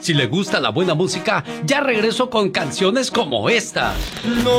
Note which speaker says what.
Speaker 1: Si le gusta la buena música, ya regreso con canciones como esta.